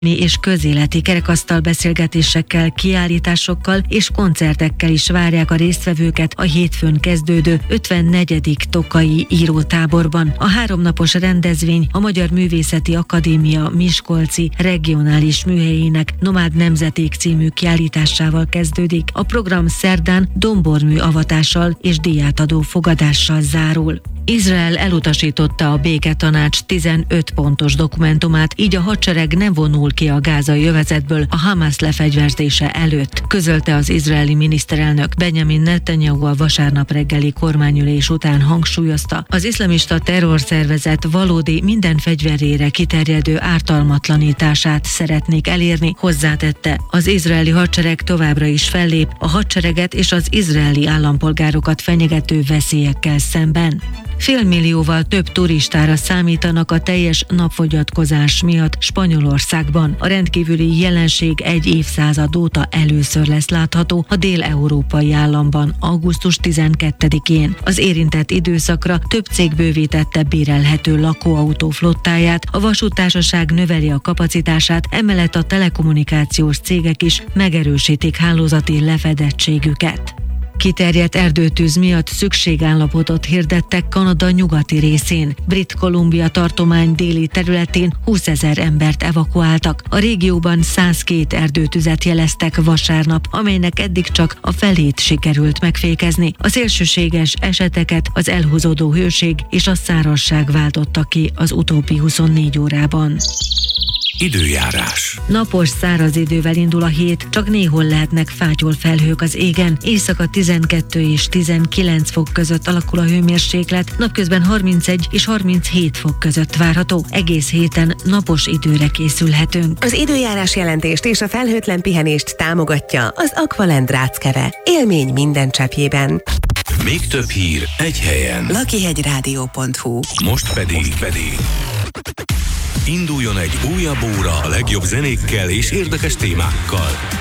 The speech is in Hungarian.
és közéleti kerekasztal beszélgetésekkel, kiállításokkal és koncertekkel is várják a résztvevőket a hétfőn kezdődő 54. tokaji írótáborban. A 3 napos rendezvény a Magyar Művészeti Akadémia miskolci regionális műhelyének Nomád Nemzeték című kiállításával kezdődik. A program szerdán dombormű avatással és díjátadó fogadással zárul. Izrael elutasította a béketanács 15 pontos dokumentumát, így a hadsereg nem vonul ki a gázai övezetből a Hamász lefegyverzése előtt, közölte az izraeli miniszterelnök. Benjamin Netanyahu a vasárnap reggeli kormányülés után hangsúlyozta, az iszlamista terrorszervezet valódi, minden fegyverére kiterjedő ártalmatlanítását szeretnék elérni, hozzátette. Az izraeli hadsereg továbbra is fellép a hadsereget és az izraeli állampolgárokat fenyegető veszélyekkel szemben. 500 000-val több turistára számítanak a teljes napfogyatkozás miatt Spanyolországban. A rendkívüli jelenség egy évszázad óta először lesz látható a dél-európai államban, augusztus 12-én. Az érintett időszakra több cég bővítette bérelhető lakóautó flottáját, a vasúttársaság növeli a kapacitását, emellett a telekommunikációs cégek is megerősítik hálózati lefedettségüket. Kiterjedt erdőtűz miatt szükségállapotot hirdettek Kanada nyugati részén. Brit Columbia tartomány déli területén 20 000 embert evakuáltak. A régióban 102 erdőtüzet jeleztek vasárnap, amelynek eddig csak a felét sikerült megfékezni. A szélsőséges eseteket az elhúzódó hőség és a szárazság váltotta ki az utóbbi 24 órában. Időjárás. Napos, száraz idővel indul a hét, csak néhol lehetnek fátyol felhők az égen. Éjszaka 12 és 19 fok között alakul a hőmérséklet, napközben 31 és 37 fok között várható. Egész héten napos időre készülhetünk. Az időjárás jelentést és a felhőtlen pihenést támogatja az Aqualend Ráckeve. Élmény minden cseppjében. Még több hír egy helyen. Lakihegyradio.hu. Most pedig induljon egy újabb óra a legjobb zenékkel és érdekes témákkal.